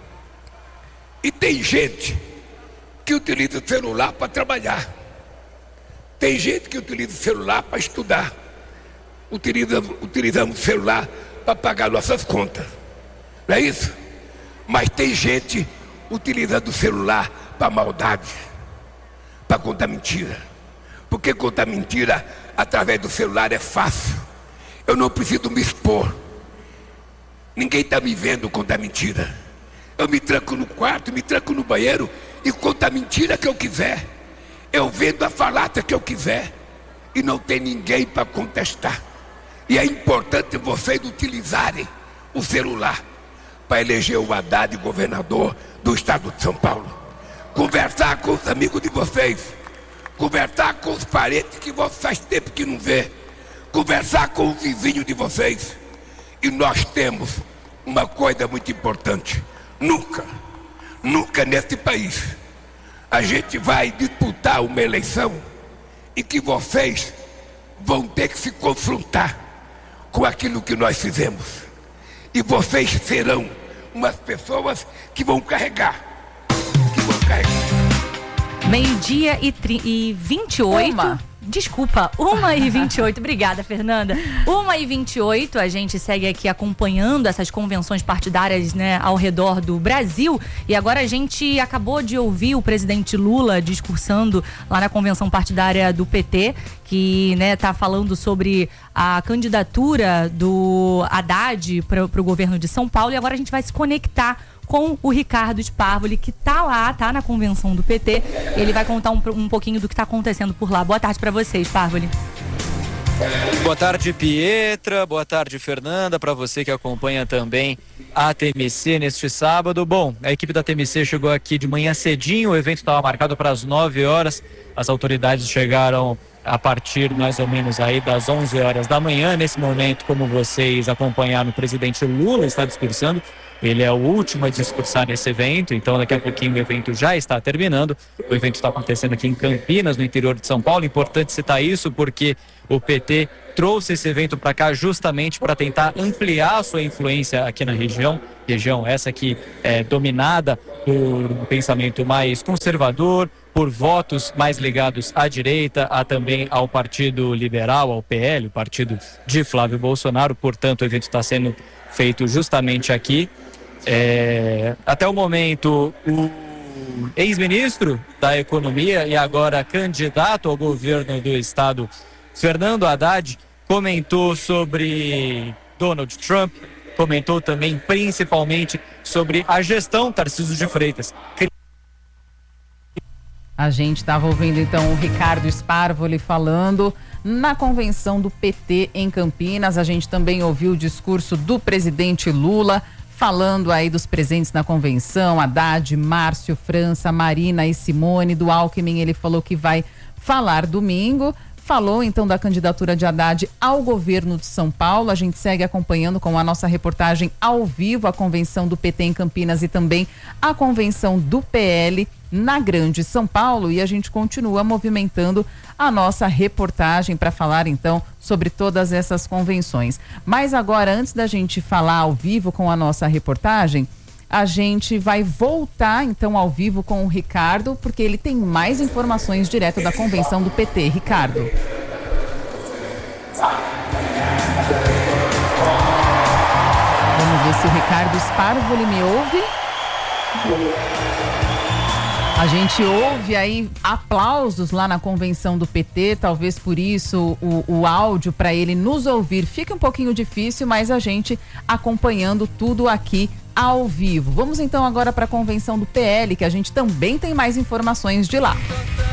E tem gente que utiliza o celular para trabalhar. Tem gente que utiliza o celular para estudar. Utilizamos, utilizamos o celular para pagar nossas contas. Não é isso? Mas tem gente utilizando o celular para maldade, para contar mentira. Porque contar mentira através do celular é fácil. Eu não preciso me expor. Ninguém está me vendo contar mentira. Eu me tranco no quarto, me tranco no banheiro e conto a mentira que eu quiser. Eu vendo a falácia que eu quiser. E não tem ninguém para contestar. E é importante vocês utilizarem o celular para eleger o Haddad governador do estado de São Paulo. Conversar com os amigos de vocês. Conversar com os parentes que faz tempo que não vê. Conversar com o vizinho de vocês. E nós temos uma coisa muito importante. Nunca, nunca nesse país a gente vai disputar uma eleição em que vocês vão ter que se confrontar com aquilo que nós fizemos. E vocês serão umas pessoas que vão carregar. Que vão carregar. Meio-dia e, tri... e vinte e oito. Uma. Desculpa, uma e vinte e oito. Obrigada, Fernanda. uma e vinte e oito, a gente segue aqui acompanhando essas convenções partidárias, né, ao redor do Brasil. E agora a gente acabou de ouvir o presidente Lula discursando lá na convenção partidária do P T, que, né, tá falando sobre a candidatura do Haddad para o governo de São Paulo. E agora a gente vai se conectar com o Ricardo Sparvoli, que tá lá, tá na convenção do P T. Ele vai contar um, um pouquinho do que tá acontecendo por lá. Boa tarde para você, Sparvoli. Boa tarde, Pietra. Boa tarde, Fernanda. Para você que acompanha também a T M C neste sábado. Bom, a equipe da T M C chegou aqui de manhã cedinho. O evento estava marcado para as nove horas. As autoridades chegaram a partir mais ou menos aí das onze horas da manhã. Nesse momento, como vocês acompanharam, o presidente Lula está discursando. Ele é o último a discursar nesse evento, então daqui a pouquinho o evento já está terminando. O evento está acontecendo aqui em Campinas, no interior de São Paulo. Importante citar isso porque o P T trouxe esse evento para cá justamente para tentar ampliar a sua influência aqui na região. Região essa que é dominada por um pensamento mais conservador, por votos mais ligados à direita, a também ao Partido Liberal, ao P L, o partido de Flávio Bolsonaro. Portanto, o evento está sendo feito justamente aqui. É, até o momento, o ex-ministro da Economia e agora candidato ao governo do estado, Fernando Haddad, comentou sobre Donald Trump, comentou também principalmente sobre a gestão Tarcísio de Freitas. A gente estava ouvindo então o Ricardo Sparvoli falando na convenção do P T em Campinas. A gente também ouviu o discurso do presidente Lula falando aí dos presentes na convenção, Haddad, Márcio, França, Marina e Simone. Do Alckmin ele falou que vai falar domingo. Falou então da candidatura de Haddad ao governo de São Paulo. A gente segue acompanhando com a nossa reportagem ao vivo a convenção do P T em Campinas e também a convenção do P L na Grande São Paulo, e a gente continua movimentando a nossa reportagem para falar então sobre todas essas convenções. Mas agora, antes da gente falar ao vivo com a nossa reportagem, a gente vai voltar então ao vivo com o Ricardo, porque ele tem mais informações direto da convenção do P T. Ricardo. ver se o Ricardo Sparvoli me ouve. A gente ouve aí aplausos lá na convenção do P T, talvez por isso o, o áudio para ele nos ouvir fica um pouquinho difícil, mas a gente acompanhando tudo aqui ao vivo. Vamos então agora para a convenção do P L, que a gente também tem mais informações de lá.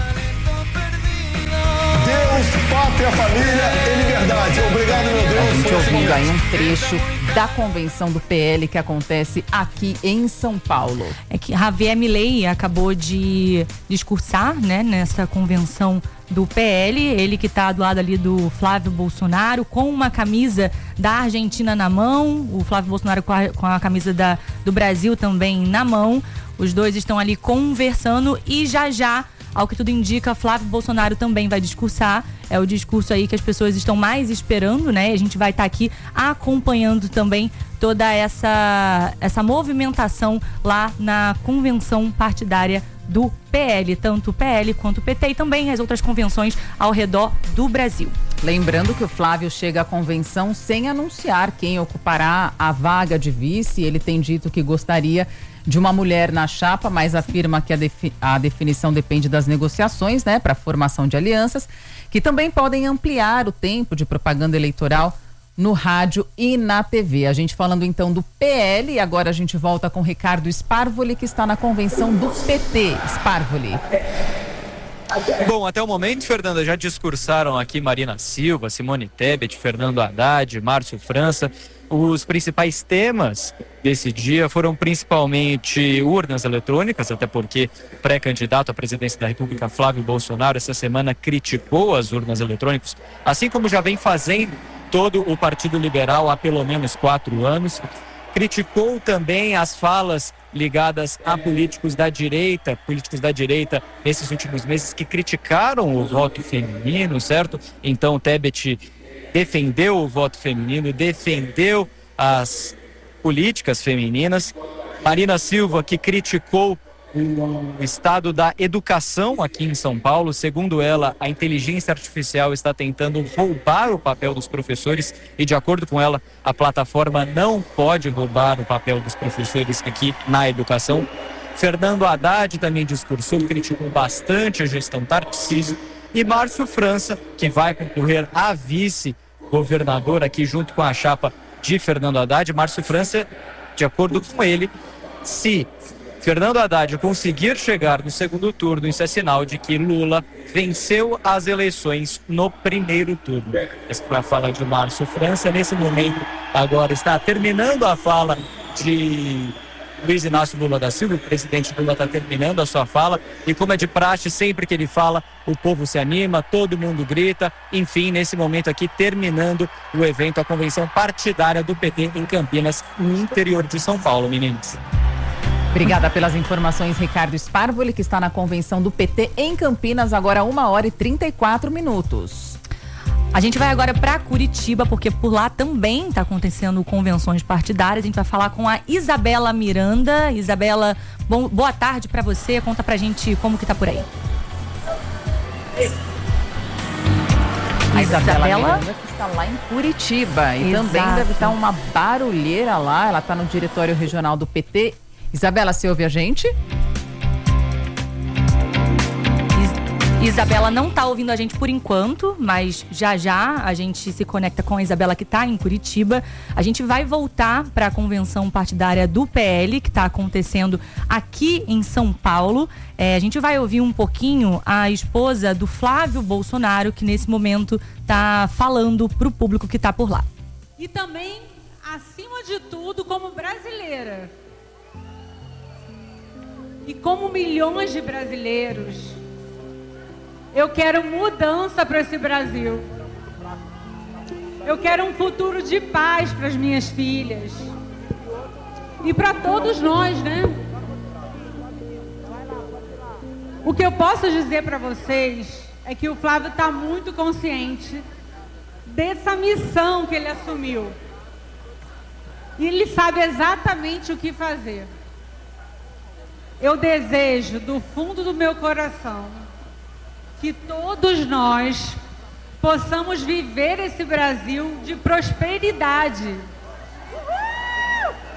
Deus, pátria, família e liberdade. Obrigado, meu Deus. A gente ouvindo aí um trecho da convenção do P L que acontece aqui em São Paulo. É que Javier Milei acabou de discursar, né, nessa convenção do P L, ele que está do lado ali do Flávio Bolsonaro, com uma camisa da Argentina na mão, o Flávio Bolsonaro com a, com a camisa da, do Brasil também na mão. Os dois estão ali conversando e já já, ao que tudo indica, Flávio Bolsonaro também vai discursar. É o discurso aí que as pessoas estão mais esperando, né? A gente vai estar tá aqui acompanhando também toda essa, essa movimentação lá na convenção partidária do P L, tanto o P L quanto o P T e também as outras convenções ao redor do Brasil. Lembrando que o Flávio chega à convenção sem anunciar quem ocupará a vaga de vice. Ele tem dito que gostaria de uma mulher na chapa, mas afirma que a, defi- a definição depende das negociações, né, para a formação de alianças, que também podem ampliar o tempo de propaganda eleitoral no rádio e na T V. A gente falando então do P L, e agora a gente volta com Ricardo Sparvoli, que está na convenção do P T. Sparvoli. Bom, até o momento, Fernanda, já discursaram aqui Marina Silva, Simone Tebet, Fernando Haddad, Márcio França. Os principais temas desse dia foram principalmente urnas eletrônicas, até porque o pré-candidato à presidência da República, Flávio Bolsonaro, essa semana criticou as urnas eletrônicas, assim como já vem fazendo todo o Partido Liberal há pelo menos quatro anos. Criticou também as falas ligadas a políticos da direita, políticos da direita nesses últimos meses que criticaram o voto feminino, certo? Então, Tebet defendeu o voto feminino, defendeu as políticas femininas. Marina Silva, que criticou o estado da educação aqui em São Paulo. Segundo ela, a inteligência artificial está tentando roubar o papel dos professores e, de acordo com ela, a plataforma não pode roubar o papel dos professores aqui na educação. Fernando Haddad também discursou, criticou bastante a gestão Tarcísio. E Márcio França, que vai concorrer a vice-governador aqui junto com a chapa de Fernando Haddad. Márcio França, de acordo com ele, se Fernando Haddad conseguir chegar no segundo turno, isso é sinal de que Lula venceu as eleições no primeiro turno. Essa foi a fala de Márcio França. Nesse momento, agora está terminando a fala de Luiz Inácio Lula da Silva. O presidente Lula está terminando a sua fala e, como é de praxe, sempre que ele fala, o povo se anima, todo mundo grita. Enfim, nesse momento aqui, terminando o evento, a convenção partidária do P T em Campinas, no interior de São Paulo, meninos. Obrigada pelas informações, Ricardo Sparvoli, que está na convenção do P T em Campinas, agora uma hora e trinta e quatro minutos. A gente vai agora para Curitiba, porque por lá também está acontecendo convenções partidárias. A gente vai falar com a Isabela Miranda. Isabela, bom, boa tarde para você. Conta pra gente como que tá por aí. A Isabela, Isabela Miranda, que está lá em Curitiba. E Exato. Também deve estar uma barulheira lá. Ela está no diretório regional do P T. Isabela, você ouve a gente? Isabela não está ouvindo a gente por enquanto, mas já já a gente se conecta com a Isabela, que está em Curitiba. A gente vai voltar para a convenção partidária do P L, que está acontecendo aqui em São Paulo. É, a gente vai ouvir um pouquinho a esposa do Flávio Bolsonaro, que nesse momento está falando para o público que está por lá. E também, acima de tudo, como brasileira. E como milhões de brasileiros, eu quero mudança para esse Brasil. Eu quero um futuro de paz para as minhas filhas. E para todos nós, né? O que eu posso dizer para vocês é que o Flávio está muito consciente dessa missão que ele assumiu. E ele sabe exatamente o que fazer. Eu desejo, do fundo do meu coração, que todos nós possamos viver esse Brasil de prosperidade.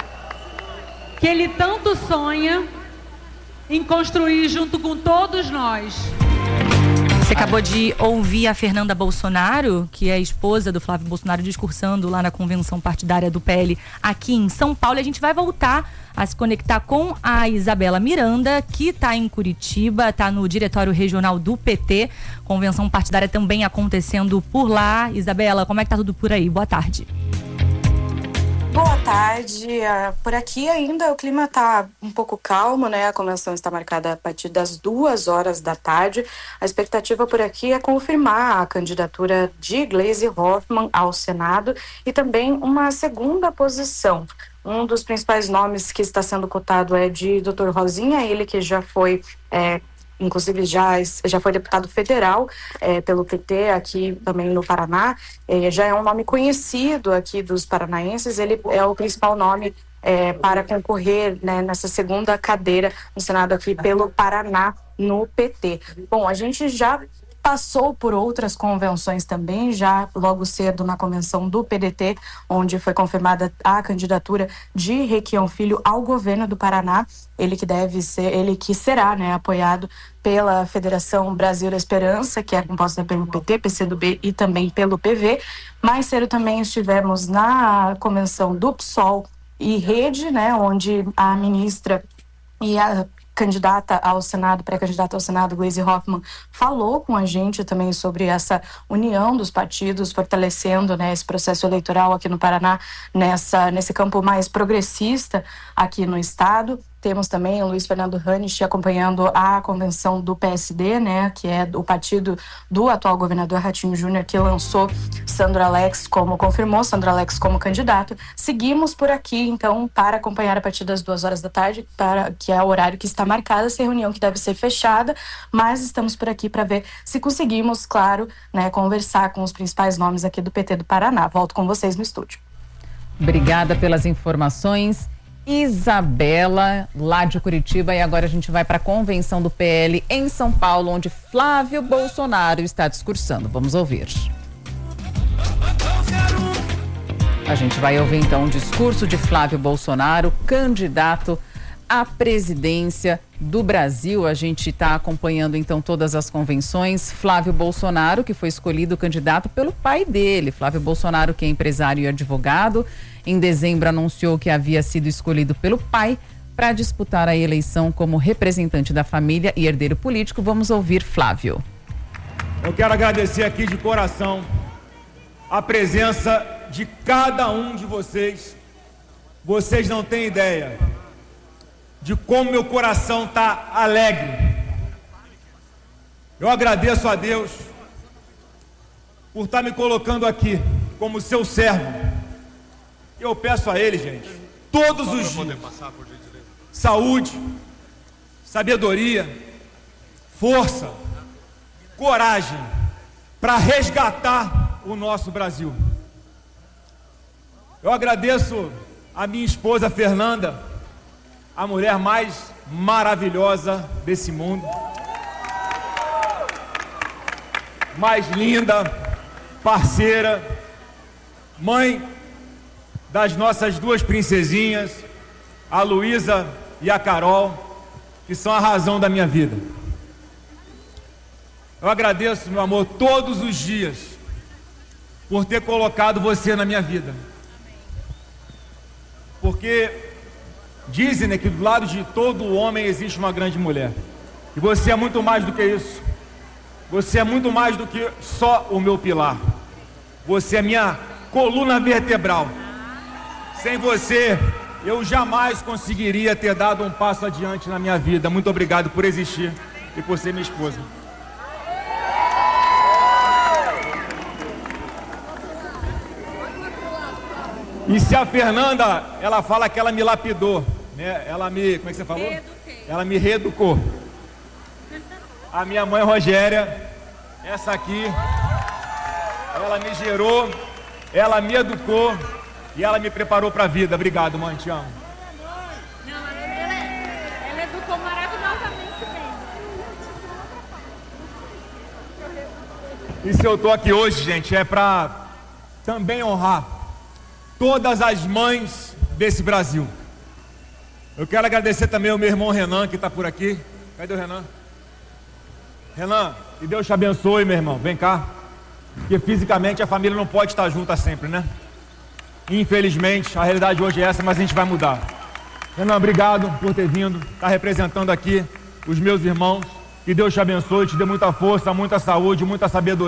que ele tanto sonha em construir junto com todos nós. Você acabou de ouvir a Fernanda Bolsonaro, que é a esposa do Flávio Bolsonaro, discursando lá na convenção partidária do P L aqui em São Paulo. E a gente vai voltar a se conectar com a Isabela Miranda, que está em Curitiba, está no Diretório Regional do P T. Convenção partidária também acontecendo por lá. Isabela, como é que tá tudo por aí? Boa tarde. Boa tarde. Por aqui ainda o clima está um pouco calmo, né? A convenção está marcada a partir das duas horas da tarde. A expectativa por aqui é confirmar a candidatura de Gleisi Hoffmann ao Senado e também uma segunda posição. Um dos principais nomes que está sendo cotado é de doutor Rosinha, ele que já foi... É, inclusive já, já foi deputado federal é, pelo P T aqui também no Paraná, é, já é um nome conhecido aqui dos paranaenses, ele é o principal nome é, para concorrer, né, nessa segunda cadeira no Senado aqui pelo Paraná no P T. Bom, a gente já passou por outras convenções também, já logo cedo na convenção do P D T, onde foi confirmada a candidatura de Requião Filho ao governo do Paraná, ele que deve ser, ele que será, né, apoiado pela Federação Brasil da Esperança, que é composta pelo P T, P C do B e também pelo P V. Mais cedo também estivemos na convenção do P SOL e Rede, né, onde a ministra e a candidata ao Senado, pré-candidata ao Senado, Gleisi Hoffmann, falou com a gente também sobre essa união dos partidos, fortalecendo, né, esse processo eleitoral aqui no Paraná, nessa, nesse campo mais progressista aqui no estado. Temos também o Luiz Fernando Hanich acompanhando a convenção do P S D, né, que é o partido do atual governador Ratinho Júnior, que lançou Sandro Alex como, confirmou Sandro Alex como candidato. Seguimos por aqui, então, para acompanhar a partir das duas horas da tarde, para, que é o horário que está marcado, essa reunião que deve ser fechada, mas estamos por aqui para ver se conseguimos, claro, né, conversar com os principais nomes aqui do P T do Paraná. Volto com vocês no estúdio. Obrigada pelas informações, Isabela, lá de Curitiba. E agora a gente vai para a convenção do P L em São Paulo, onde Flávio Bolsonaro está discursando. Vamos ouvir. A gente vai ouvir então o discurso de Flávio Bolsonaro, candidato à presidência do Brasil. A gente está acompanhando então todas as convenções. Flávio Bolsonaro, que foi escolhido candidato pelo pai dele. Flávio Bolsonaro, que é empresário e advogado, em dezembro anunciou que havia sido escolhido pelo pai para disputar a eleição como representante da família e herdeiro político. Vamos ouvir Flávio. Eu quero agradecer aqui de coração a presença de cada um de vocês. Vocês não têm ideia de como meu coração está alegre. Eu agradeço a Deus por estar me colocando aqui como seu servo. Eu peço a Ele, gente, todos os dias, saúde, sabedoria, força, coragem para resgatar o nosso Brasil. Eu agradeço a minha esposa Fernanda, a mulher mais maravilhosa desse mundo, mais linda, parceira, mãe das nossas duas princesinhas, a Luísa e a Carol, que são a razão da minha vida. Eu agradeço, meu amor, todos os dias por ter colocado você na minha vida. Porque dizem, né, que do lado de todo homem existe uma grande mulher. E você é muito mais do que isso. Você é muito mais do que só o meu pilar. Você é minha coluna vertebral. Sem você, eu jamais conseguiria ter dado um passo adiante na minha vida. Muito obrigado por existir e por ser minha esposa. E se a Fernanda, ela fala que ela me lapidou, né? Ela me, como é que você falou? Reeduquei. Ela me reeducou. A minha mãe Rogéria, essa aqui, ela me gerou, ela me educou e ela me preparou para a vida. Obrigado, mãe, te amo. Não, ela, ela educou maravilhosamente bem. E se eu tô aqui hoje, gente, é para também honrar todas as mães desse Brasil. Eu quero agradecer também ao meu irmão Renan, que está por aqui. Cadê o Renan? Renan, que Deus te abençoe, meu irmão. Vem cá. Porque fisicamente a família não pode estar junta sempre, né? Infelizmente, a realidade hoje é essa, mas a gente vai mudar. Renan, obrigado por ter vindo, tá representando aqui os meus irmãos. Que Deus te abençoe, te dê muita força, muita saúde, muita sabedoria.